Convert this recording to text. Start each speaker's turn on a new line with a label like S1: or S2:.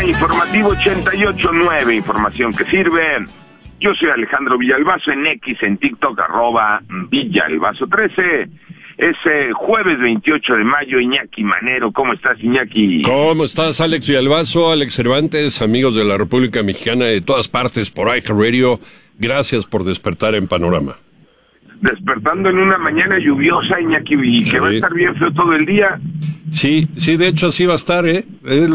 S1: Panorama Informativo 88.9, información que sirve. Yo soy Alejandro Villalbazo, en X, en TikTok, @Villalbazo13. Es jueves 28 de mayo, Iñaki Manero. ¿Cómo estás, Iñaki?
S2: ¿Cómo estás, Alex Villalbazo, Alex Cervantes, amigos de la República Mexicana de todas partes por iHeartRadio? Gracias por despertar en Panorama.
S1: Despertando en una mañana lluviosa, Iñaki, y que va a estar bien feo todo el día.
S2: Sí, de hecho así va a estar, ¿eh?